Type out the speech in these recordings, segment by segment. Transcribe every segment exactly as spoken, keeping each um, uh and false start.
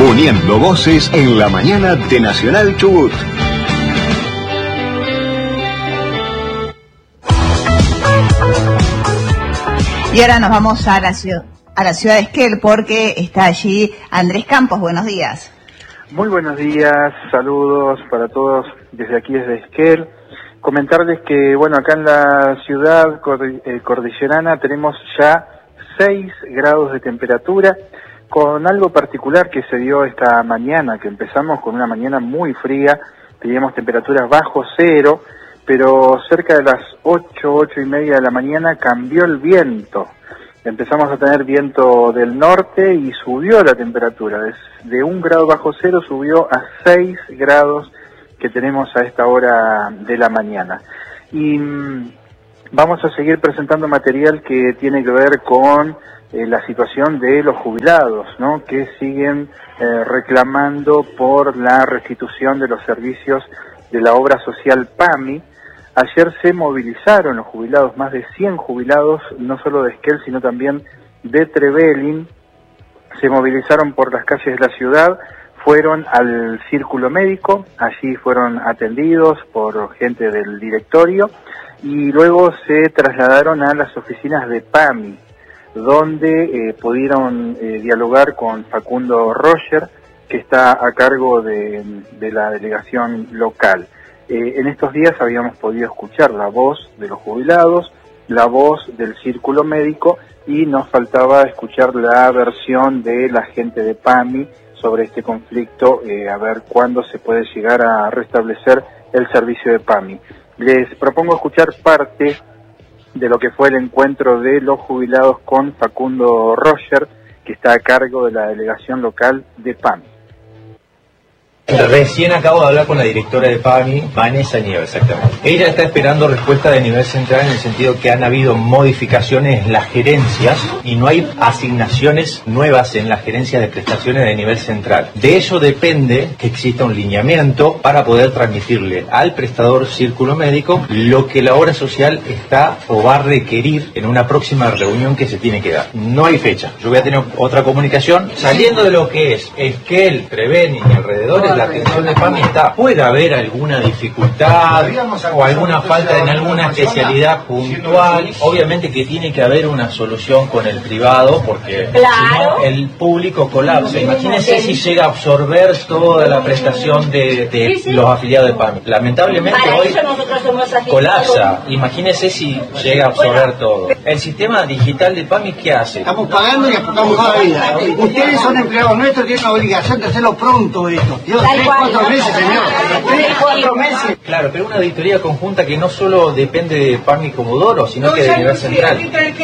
uniendo voces en la mañana de Nacional Chubut. Y ahora nos vamos a la ciudad, a la ciudad de Esquel, porque está allí Andrés Campos. Buenos días. Muy buenos días, saludos para todos desde aquí, desde Esquel. Comentarles que, bueno, acá en la ciudad cordillerana tenemos ya seis grados de temperatura, con algo particular que se dio esta mañana, que empezamos con una mañana muy fría, teníamos temperaturas bajo cero, pero cerca de las ocho, ocho y media de la mañana cambió el viento. Empezamos a tener viento del norte y subió la temperatura, de un grado bajo cero subió a seis grados que tenemos a esta hora de la mañana. Y mmm, vamos a seguir presentando material que tiene que ver con eh, la situación de los jubilados, ¿no?, que siguen eh, reclamando por la restitución de los servicios de la obra social PAMI. Ayer se movilizaron los jubilados, más de cien jubilados, no solo de Esquel, sino también de Trevelin. Se movilizaron por las calles de la ciudad, fueron al Círculo Médico, allí fueron atendidos por gente del directorio, y luego se trasladaron a las oficinas de PAMI, donde eh, pudieron eh, dialogar con Facundo Roger, que está a cargo de, de la delegación local. Eh, en estos días habíamos podido escuchar la voz de los jubilados, la voz del Círculo Médico, y nos faltaba escuchar la versión de la gente de PAMI sobre este conflicto, eh, a ver cuándo se puede llegar a restablecer el servicio de PAMI. Les propongo escuchar parte de lo que fue el encuentro de los jubilados con Facundo Roger, que está a cargo de la delegación local de PAMI. Recién acabo de hablar con la directora de PAMI, Vanessa Nieves, exactamente. Ella está esperando respuesta de nivel central en el sentido que han habido modificaciones en las gerencias y no hay asignaciones nuevas en las gerencias de prestaciones de nivel central. De ello depende que exista un lineamiento para poder transmitirle al prestador Círculo Médico lo que la obra social está o va a requerir en una próxima reunión que se tiene que dar. No hay fecha. Yo voy a tener otra comunicación saliendo de lo que es Esquel, Trevelin y alrededores. La atención de PAMI está, puede haber alguna dificultad o alguna falta en alguna especialidad puntual, obviamente que tiene que haber una solución con el privado porque claro, si no el público colapsa. Imagínense si llega a absorber toda la prestación de, de sí, sí. los afiliados de PAMI. Lamentablemente Para hoy colapsa, imagínense si llega a absorber bueno. todo. El sistema digital de PAMI, ¿qué hace? Estamos pagando y apostamos a la vida. Ustedes son empleados nuestros, tienen la obligación de hacerlo pronto esto. Dios, tres, cuatro meses, señor. Tres, cuatro meses. Claro, pero una auditoría conjunta que no solo depende de PAMI Comodoro, sino no, que de nivel central.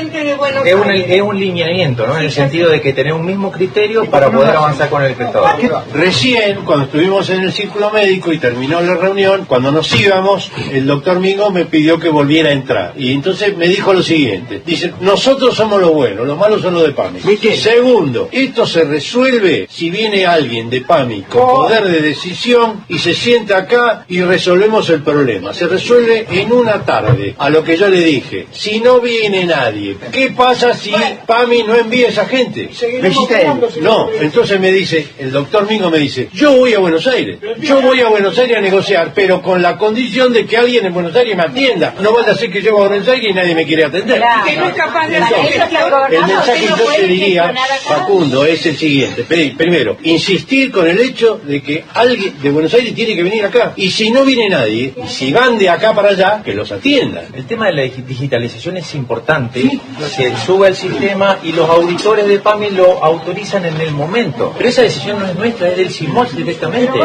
Es un, es un lineamiento, ¿no? En el sentido de que tener un mismo criterio para poder avanzar con el prestador. Recién, cuando estuvimos en el Círculo Médico y terminó la reunión, cuando nos íbamos, el doctor Mingo me pidió que volviera a entrar. Y entonces me dijo lo siguiente. Dice, nosotros somos los buenos, los malos son los de PAMI. Segundo, esto se resuelve si viene alguien de PAMI con poder de decisión y se sienta acá y resolvemos el problema. Se resuelve en una tarde. A lo que yo le dije, si no viene nadie, ¿qué pasa si PAMI no envía a esa gente? No, entonces me dice, el doctor Mingo me dice, yo voy a Buenos Aires, yo voy a Buenos Aires a negociar, pero con la condición de que alguien en Buenos Aires me atienda. No vaya a ser que llego a Buenos Aires y nadie me quiere atender. Entonces, el mensaje que yo te diría, Facundo, es el siguiente. Primero, insistir con el hecho de que alguien de Buenos Aires tiene que venir acá. Y si no viene nadie, y si van de acá para allá, que los atiendan. El tema de la digitalización es importante. ¿Sí? Se sube al sistema y los auditores de PAMI lo autorizan en el momento. Pero esa decisión no es nuestra, es del CIMOS directamente.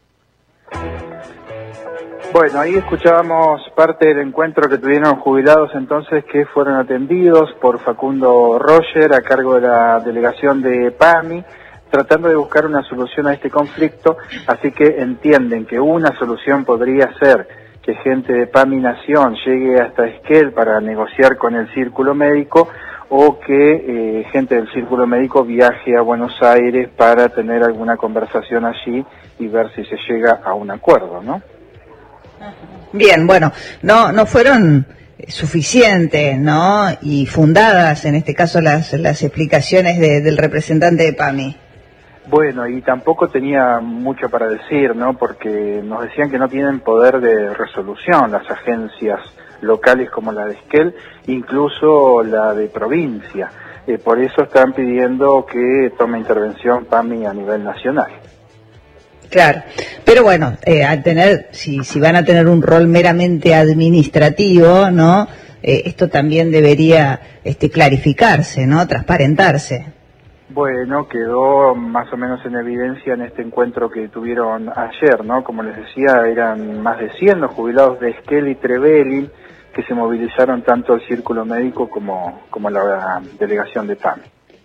Bueno, ahí escuchábamos parte del encuentro que tuvieron jubilados entonces que fueron atendidos por Facundo Roger a cargo de la delegación de PAMI, tratando de buscar una solución a este conflicto, así que entienden que una solución podría ser que gente de PAMI Nación llegue hasta Esquel para negociar con el Círculo Médico, o que eh, gente del Círculo Médico viaje a Buenos Aires para tener alguna conversación allí y ver si se llega a un acuerdo, ¿no? Bien, bueno, no no fueron suficientes, ¿no? Y fundadas, en este caso, las las explicaciones de, del representante de PAMI. Bueno, y tampoco tenía mucho para decir, ¿no? Porque nos decían que no tienen poder de resolución las agencias locales como la de Esquel, incluso la de provincia. Eh, por eso están pidiendo que tome intervención PAMI a nivel nacional. Claro, pero bueno, eh, al tener, si, si van a tener un rol meramente administrativo, ¿no? Eh, esto también debería este, clarificarse, ¿no? Transparentarse. Bueno, quedó más o menos en evidencia en este encuentro que tuvieron ayer, ¿no? Como les decía, eran más de cien los jubilados de Esquel y Trevelin que se movilizaron tanto el Círculo Médico como, como la delegación de PAMI.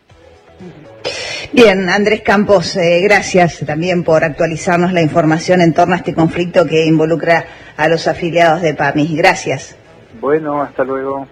Bien, Andrés Campos, eh, gracias también por actualizarnos la información en torno a este conflicto que involucra a los afiliados de PAMI. Gracias. Bueno, hasta luego.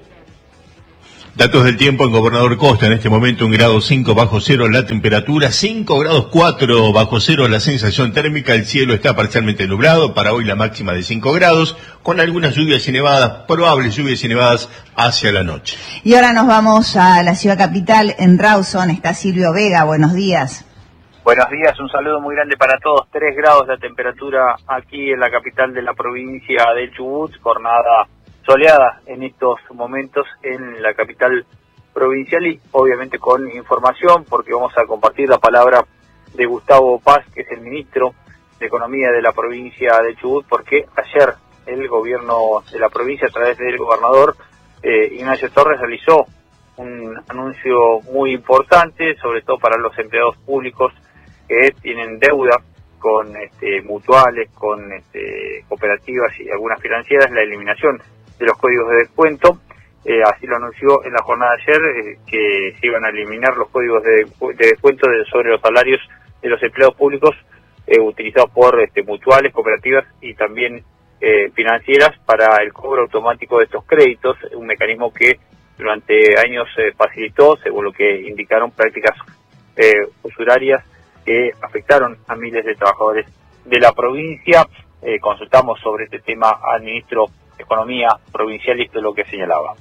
Datos del tiempo en Gobernador Costa, en este momento un grado cinco bajo cero la temperatura, cinco grados cuatro bajo cero la sensación térmica, el cielo está parcialmente nublado, para hoy la máxima de cinco grados, con algunas lluvias y nevadas, probables lluvias y nevadas hacia la noche. Y ahora nos vamos a la ciudad capital, en Rawson está Silvio Vega, buenos días. Buenos días, un saludo muy grande para todos, tres grados la temperatura aquí en la capital de la provincia de Chubut, jornada soleada en estos momentos en la capital provincial y obviamente con información porque vamos a compartir la palabra de Gustavo Paz, que es el ministro de Economía de la provincia de Chubut, porque ayer el gobierno de la provincia a través del gobernador eh, Ignacio Torres realizó un anuncio muy importante, sobre todo para los empleados públicos que tienen deuda con este, mutuales, con este, cooperativas y algunas financieras, la eliminación de los códigos de descuento. Eh, así lo anunció en la jornada de ayer, eh, que se iban a eliminar los códigos de, de descuento de, sobre los salarios de los empleados públicos eh, utilizados por este, mutuales, cooperativas y también eh, financieras para el cobro automático de estos créditos, un mecanismo que durante años eh, facilitó, según lo que indicaron, prácticas eh, usurarias que afectaron a miles de trabajadores de la provincia. Eh, consultamos sobre este tema al ministro de Economía provincial y esto es lo que señalaba.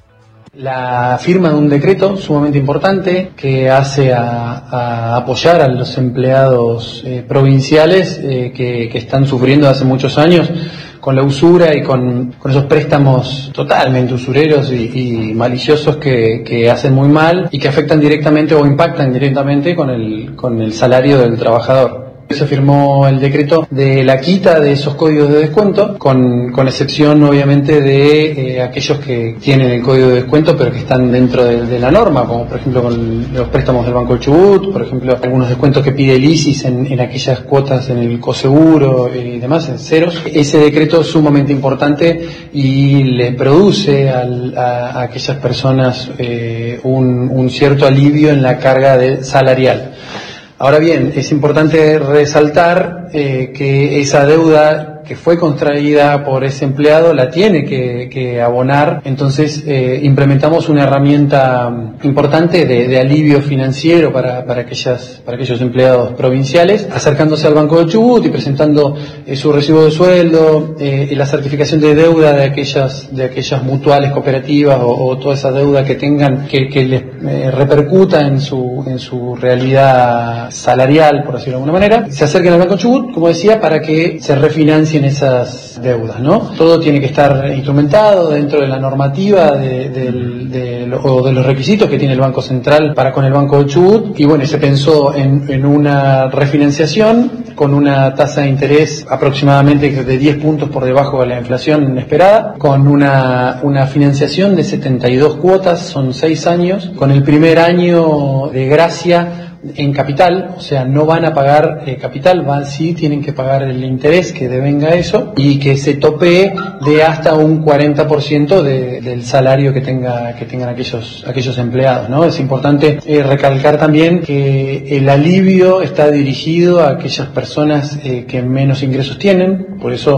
La firma de un decreto sumamente importante que hace a, a apoyar a los empleados eh, provinciales eh, que, que están sufriendo hace muchos años con la usura y con, con esos préstamos totalmente usureros y, y maliciosos que, que hacen muy mal y que afectan directamente o impactan directamente con el, con el salario del trabajador. Se firmó el decreto de la quita de esos códigos de descuento, con, con excepción obviamente de eh, aquellos que tienen el código de descuento pero que están dentro de, de la norma, como por ejemplo con los préstamos del Banco del Chubut, por ejemplo algunos descuentos que pide el I S I S en, en aquellas cuotas en el coseguro y demás, en ceros. Ese decreto es sumamente importante y le produce al, a, a aquellas personas eh, un, un cierto alivio en la carga de, salarial. Ahora bien, es importante resaltar eh, que esa deuda que fue contraída por ese empleado la tiene que, que abonar, entonces eh, implementamos una herramienta importante de, de alivio financiero para, para, aquellas, para aquellos empleados provinciales, acercándose al Banco del Chubut y presentando eh, su recibo de sueldo, eh, y la certificación de deuda de aquellas, de aquellas mutuales cooperativas o, o toda esa deuda que tengan, que, que les eh, repercuta en su, en su realidad salarial, por decirlo de alguna manera, se acerquen al Banco Chubut, como decía, para que se refinancien esas deudas, ¿no? Todo tiene que estar instrumentado dentro de la normativa de, de, de, de, o de los requisitos que tiene el Banco Central para con el Banco del Chubut, y bueno, se pensó en, en una refinanciación con una tasa de interés aproximadamente de diez puntos por debajo de la inflación esperada, con una, una financiación de setenta y dos cuotas, son seis años, con el primer año de gracia en capital, o sea, no van a pagar eh, capital, van sí tienen que pagar el interés que devenga eso y que se topee de hasta un cuarenta por ciento de, del salario que tenga que tengan aquellos aquellos empleados, ¿no? Es importante eh, recalcar también que el alivio está dirigido a aquellas personas eh, que menos ingresos tienen, por eso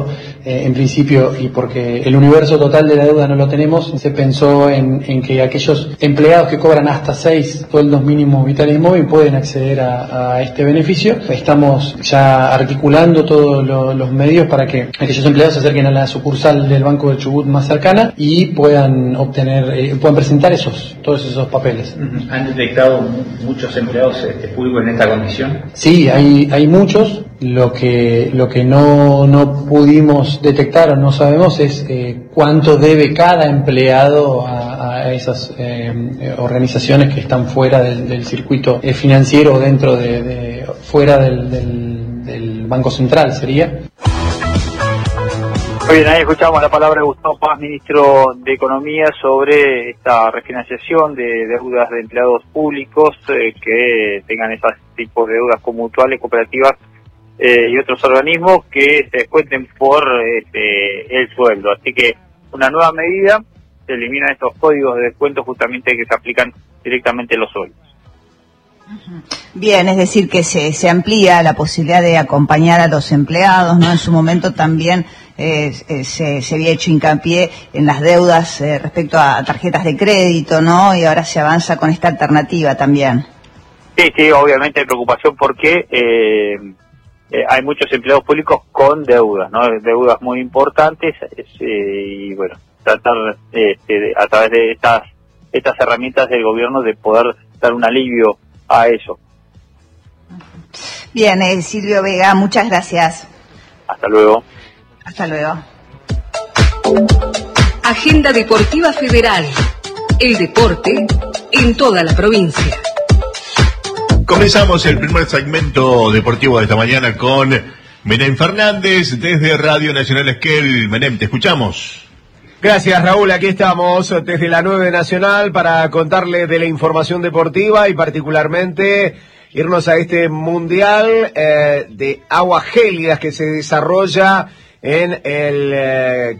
eh, en principio, y porque el universo total de la deuda no lo tenemos, se pensó en, en que aquellos empleados que cobran hasta seis sueldos mínimos vitales y móviles pueden acceder a, a este beneficio. Estamos ya articulando todos lo, los medios para que aquellos empleados se acerquen a la sucursal del Banco del Chubut más cercana y puedan obtener, eh, puedan presentar esos, todos esos papeles. ¿Han detectado muchos empleados este, públicos en esta condición? Sí, hay, hay muchos. Lo que, lo que no, no pudimos detectar o no sabemos es eh, cuánto debe cada empleado a, a esas eh, organizaciones que están fuera del, del circuito eh, financiero o dentro de, de fuera del, del, del Banco Central, ¿sería? Muy bien, ahí escuchamos la palabra de Gustavo Paz, ministro de Economía, sobre esta refinanciación de deudas de empleados públicos eh, que tengan esos tipos de deudas con mutuales, cooperativas eh, y otros organismos que se descuenten por este, el sueldo. Así que una nueva medida, se eliminan estos códigos de descuento justamente que se aplican directamente en los sueldos. Bien, es decir, que se, se amplía la posibilidad de acompañar a los empleados, ¿no? En su momento también eh, eh, se, se había hecho hincapié en las deudas eh, respecto a tarjetas de crédito, ¿no? Y ahora se avanza con esta alternativa también. Sí, sí, obviamente hay preocupación porque eh, eh, hay muchos empleados públicos con deudas, ¿no? Deudas muy importantes eh, y bueno, tratar eh, de, a través de estas estas herramientas del gobierno de poder dar un alivio a eso. Bien, eh, Silvio Vega, muchas gracias. Hasta luego. Hasta luego. Agenda Deportiva Federal. El deporte en toda la provincia. Comenzamos el primer segmento deportivo de esta mañana con Menem Fernández desde Radio Nacional Esquel. Menem, te escuchamos. Gracias, Raúl, aquí estamos desde la nueve Nacional para contarles de la información deportiva y particularmente irnos a este mundial eh, de aguas gélidas que se desarrolla en el eh,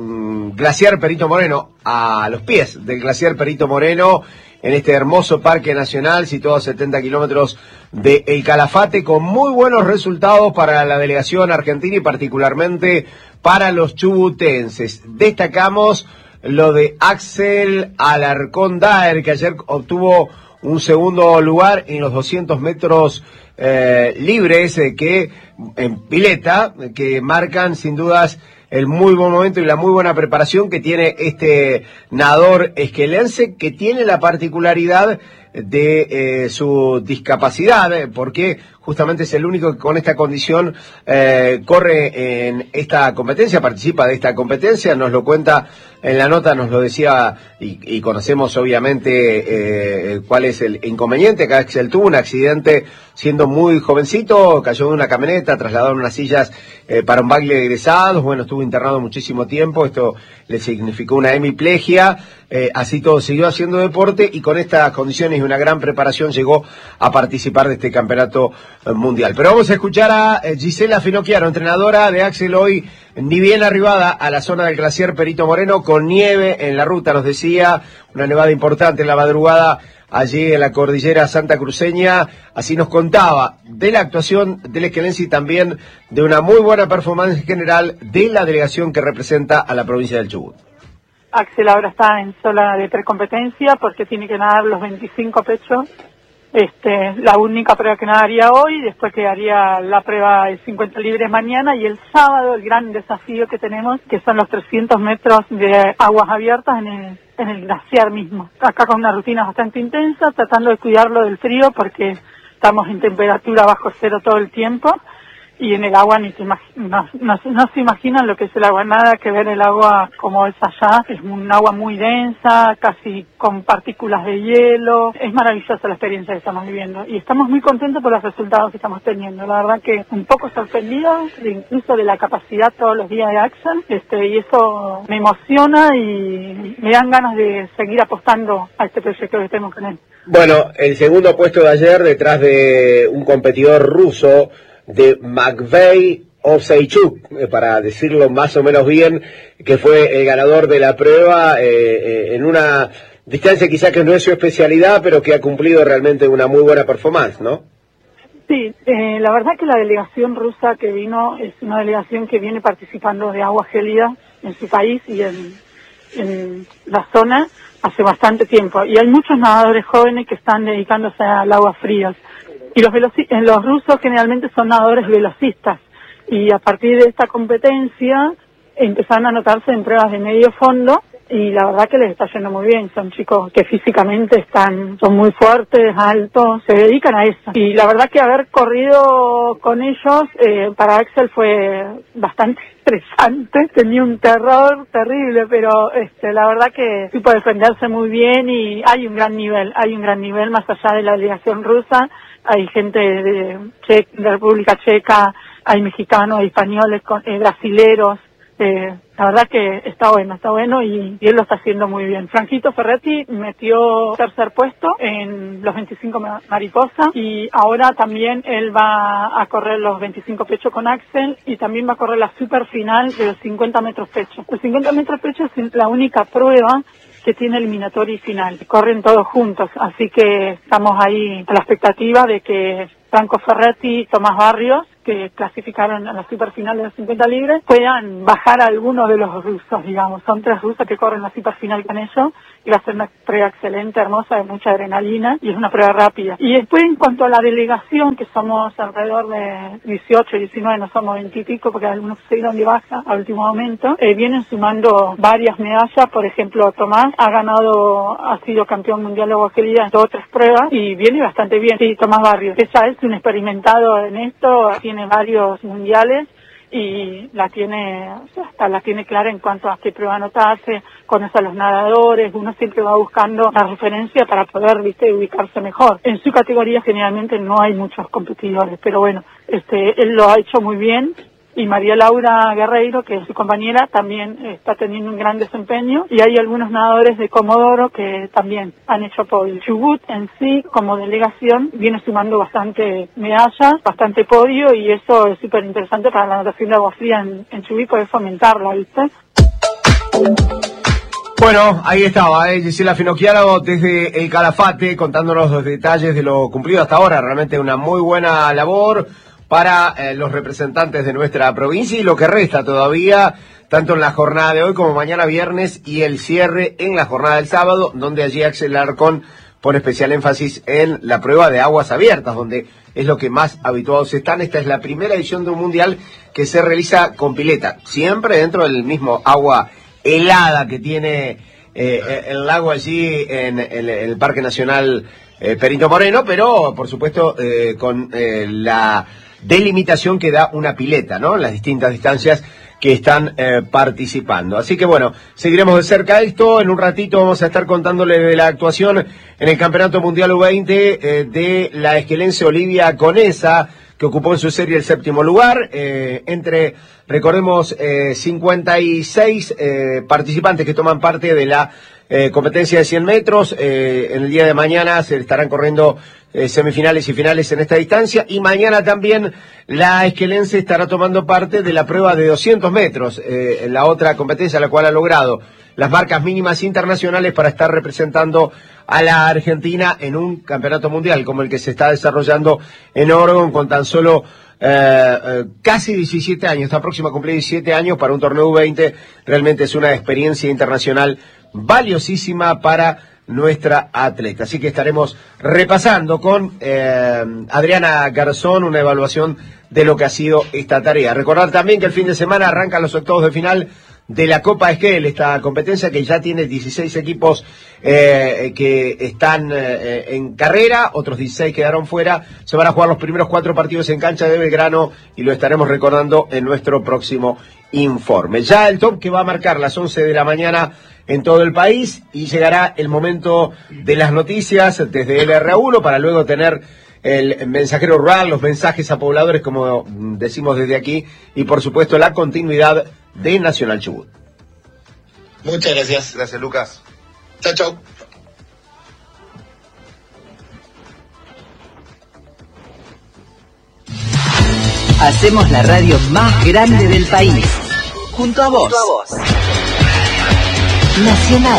glaciar Perito Moreno, a los pies del glaciar Perito Moreno, en este hermoso parque nacional situado a setenta kilómetros de El Calafate, con muy buenos resultados para la delegación argentina y particularmente para los chubutenses. Destacamos lo de Axel Alarcón Daer, que ayer obtuvo un segundo lugar en los doscientos metros eh, libres eh, que en pileta, que marcan sin dudas el muy buen momento y la muy buena preparación que tiene este nadador esquelense, que tiene la particularidad de eh, su discapacidad, eh, porque justamente es el único que con esta condición eh, corre en esta competencia, participa de esta competencia, nos lo cuenta en la nota, nos lo decía, y, y conocemos obviamente eh, cuál es el inconveniente, que Axel tuvo un accidente siendo muy jovencito, cayó de una camioneta, trasladaron unas sillas eh, para un baile de egresados, bueno, estuvo internado muchísimo tiempo, esto le significó una hemiplegia, eh, así todo siguió haciendo deporte y con estas condiciones y una gran preparación llegó a participar de este campeonato eh, mundial. Pero vamos a escuchar a eh, Gisela Finocchiaro, entrenadora de Axel, hoy ni bien arribada a la zona del glaciar Perito Moreno, con nieve en la ruta, nos decía, una nevada importante en la madrugada allí en la cordillera Santa Cruceña. Así nos contaba de la actuación del esquelense y también de una muy buena performance general de la delegación que representa a la provincia del Chubut. Axel ahora está en zona de precompetencia porque tiene que nadar los veinticinco pechos. Este, la única prueba que nadaría hoy, después quedaría la prueba de cincuenta libres mañana y el sábado el gran desafío que tenemos, que son los trescientos metros de aguas abiertas en el, en el glaciar mismo. Acá con una rutina bastante intensa, tratando de cuidarlo del frío porque estamos en temperatura bajo cero todo el tiempo. Y en el agua ni se no, no, no se imaginan lo que es el agua, nada que ver el agua como es allá, es un agua muy densa, casi con partículas de hielo, es maravillosa la experiencia que estamos viviendo y estamos muy contentos por los resultados que estamos teniendo, la verdad que un poco sorprendidos incluso de la capacidad todos los días de Axel, este, y eso me emociona y me dan ganas de seguir apostando a este proyecto que tenemos con él. Bueno, el segundo puesto de ayer detrás de un competidor ruso, de Matvey Oseichuk, eh, para decirlo más o menos bien, que fue el ganador de la prueba eh, eh, en una distancia quizás que no es su especialidad, pero que ha cumplido realmente una muy buena performance, ¿no? Sí, eh, la verdad que la delegación rusa que vino es una delegación que viene participando de agua gélida en su país y en, en la zona hace bastante tiempo. Y hay muchos nadadores jóvenes que están dedicándose al agua fría. Y los, veloci- los rusos generalmente son nadadores velocistas. Y a partir de esta competencia empezaron a anotarse en pruebas de medio fondo. Y la verdad que les está yendo muy bien, son chicos que físicamente están, son muy fuertes, altos, se dedican a eso. Y la verdad que haber corrido con ellos, eh, para Axel fue bastante estresante, tenía un terror terrible, pero este, la verdad que supo defenderse muy bien y hay un gran nivel, hay un gran nivel más allá de la delegación rusa, hay gente de, che, de República Checa, hay mexicanos, hay españoles, eh, brasileros. Eh, la verdad que está bueno, está bueno y, y él lo está haciendo muy bien. Franquito Ferretti metió tercer puesto en los veinticinco mariposa y ahora también él va a correr los veinticinco pecho con Axel y también va a correr la super final de los cincuenta metros pecho. Los cincuenta metros pecho es la única prueba que tiene eliminatoria y final. Corren todos juntos, así que estamos ahí a la expectativa de que Franco Ferretti y Tomás Barrios, que clasificaron a la superfinal de los cincuenta libres, puedan bajar a algunos de los rusos, digamos. Son tres rusos que corren la superfinal con ellos y va a ser una prueba excelente, hermosa, de mucha adrenalina y es una prueba rápida. Y después, en cuanto a la delegación, que somos alrededor de dieciocho, diecinueve, no somos veinte y pico, porque algunos se dieron de baja a último momento, eh, vienen sumando varias medallas. Por ejemplo, Tomás ha ganado, ha sido campeón mundial de agua gélida en dos o tres pruebas y viene bastante bien. Sí, Tomás Barrios, que ya es un experimentado en esto, tiene varios mundiales y la tiene, o sea, hasta la tiene clara en cuanto a qué prueba anotarse, conoce a los nadadores, uno siempre va buscando la referencia para poder, viste, ubicarse mejor. En su categoría generalmente no hay muchos competidores, pero bueno, este, él lo ha hecho muy bien. Y María Laura Guerreiro, que es su compañera, también está teniendo un gran desempeño. Y hay algunos nadadores de Comodoro que también han hecho podio. Chubut en sí, como delegación, viene sumando bastante medallas, bastante podio, y eso es súper interesante para la natación de agua fría en, en Chubut, poder fomentarla, ¿viste? Bueno, ahí estaba, ¿eh? Gisela Finocchiaro desde el Calafate, contándonos los detalles de lo cumplido hasta ahora. Realmente una muy buena labor para eh, los representantes de nuestra provincia y lo que resta todavía, tanto en la jornada de hoy como mañana viernes y el cierre en la jornada del sábado, donde allí Axel Alarcón pone especial énfasis en la prueba de aguas abiertas, donde es lo que más habituados están. Esta es la primera edición de un mundial que se realiza con pileta, siempre dentro del mismo agua helada que tiene eh, el lago allí en, en el Parque Nacional eh, Perito Moreno, pero por supuesto eh, con eh, la delimitación que da una pileta, ¿no? En las distintas distancias que están eh, participando. Así que bueno, seguiremos de cerca esto. En un ratito vamos a estar contándole de la actuación en el Campeonato Mundial U veinte eh, de la esquelense Olivia Conesa, que ocupó en su serie el séptimo lugar, eh, entre, recordemos, eh, cincuenta y seis eh, participantes que toman parte de la eh, competencia de cien metros. Eh, en el día de mañana se estarán corriendo eh, semifinales y finales en esta distancia, y mañana también la esquelense estará tomando parte de la prueba de doscientos metros, eh, en la otra competencia, la cual ha logrado las marcas mínimas internacionales para estar representando a la Argentina en un campeonato mundial como el que se está desarrollando en Oregon, con tan solo eh, eh, casi diecisiete años, está próximo a cumplir diecisiete años para un torneo U veinte. Realmente es una experiencia internacional valiosísima para nuestra atleta. Así que estaremos repasando con eh, Adriana Garzón una evaluación de lo que ha sido esta tarea. Recordar también que el fin de semana arrancan los octavos de final de la Copa Esquel, esta competencia que ya tiene dieciséis equipos eh, que están eh, en carrera, otros dieciséis quedaron fuera. Se van a jugar los primeros cuatro partidos en cancha de Belgrano y lo estaremos recordando en nuestro próximo informe. Ya el top que va a marcar las once de la mañana en todo el país, y llegará el momento de las noticias desde el R uno para luego tener el mensajero rural, los mensajes a pobladores, como decimos desde aquí, y por supuesto la continuidad de Nacional Chubut. Muchas gracias. Gracias, Lucas. Chao, chao. Hacemos la radio más grande del país. Junto a vos. Junto a vos. Nacional.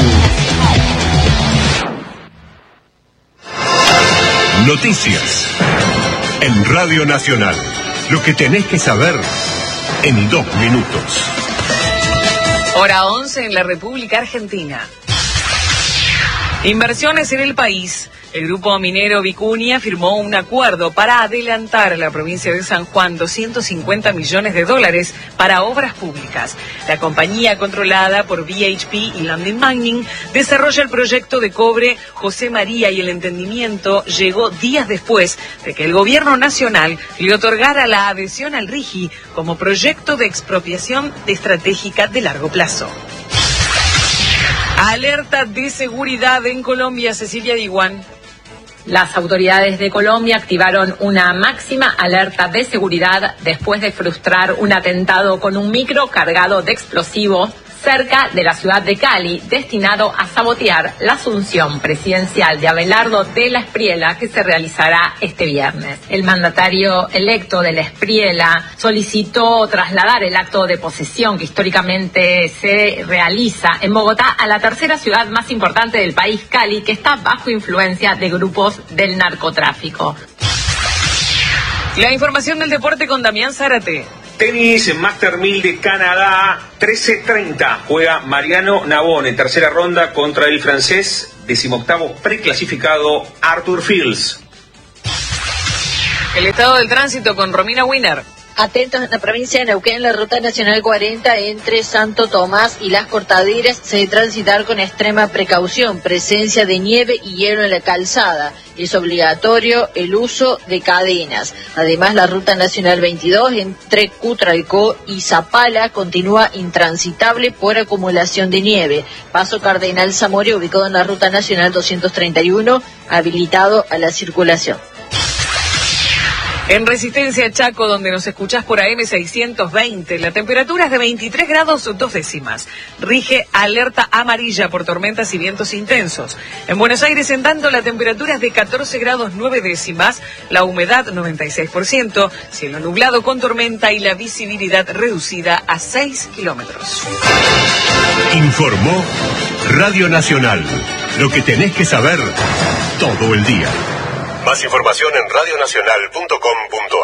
Noticias. En Radio Nacional, lo que tenés que saber en dos minutos. Hora once en la República Argentina. Inversiones en el país. El grupo minero Vicuña firmó un acuerdo para adelantar a la provincia de San Juan doscientos cincuenta millones de dólares para obras públicas. La compañía controlada por B H P y Lundin Mining desarrolla el proyecto de cobre José María y el entendimiento llegó días después de que el gobierno nacional le otorgara la adhesión al RIGI como proyecto de expropiación estratégica de largo plazo. Alerta de seguridad en Colombia, Cecilia Diguán. Las autoridades de Colombia activaron una máxima alerta de seguridad después de frustrar un atentado con un micro cargado de explosivos cerca de la ciudad de Cali, destinado a sabotear la asunción presidencial de Abelardo de la Espriella, que se realizará este viernes. El mandatario electo de la Espriella solicitó trasladar el acto de posesión que históricamente se realiza en Bogotá a la tercera ciudad más importante del país, Cali, que está bajo influencia de grupos del narcotráfico. La información del deporte con Damián Zárate. Tenis, Master mil de Canadá, trece treinta. Juega Mariano Navon en tercera ronda contra el francés, decimoctavo preclasificado Arthur Fields. El estado del tránsito con Romina Wiener. Atentos en la provincia de Neuquén, la ruta nacional cuarenta entre Santo Tomás y Las Cortaderas se debe transitar con extrema precaución, presencia de nieve y hielo en la calzada. Es obligatorio el uso de cadenas. Además, la ruta nacional veintidós entre Cutralcó y Zapala continúa intransitable por acumulación de nieve. Paso Cardenal Zamora, ubicado en la ruta nacional doscientos treinta y uno, habilitado a la circulación. En Resistencia Chaco, donde nos escuchás por A M seiscientos veinte, la temperatura es de veintitrés grados dos décimas. Rige alerta amarilla por tormentas y vientos intensos. En Buenos Aires, en tanto, la temperatura es de catorce grados nueve décimas, la humedad noventa y seis por ciento, cielo nublado con tormenta y la visibilidad reducida a seis kilómetros. Informó Radio Nacional. Lo que tenés que saber todo el día. Más información en radionacional punto com punto